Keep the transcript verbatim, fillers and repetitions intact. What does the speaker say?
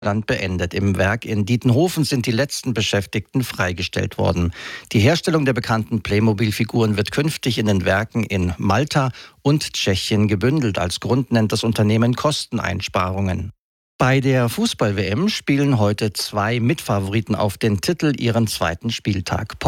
Land beendet. Im Werk in Dietenhofen sind die letzten Beschäftigten freigestellt worden. Die Herstellung der bekannten Playmobil-Figuren wird künftig in den Werken in Malta und Tschechien gebündelt. Als Grund nennt das Unternehmen Kosteneinsparungen. Bei der Fußball-W M spielen heute zwei Mitfavoriten auf den Titel ihren zweiten Spieltag.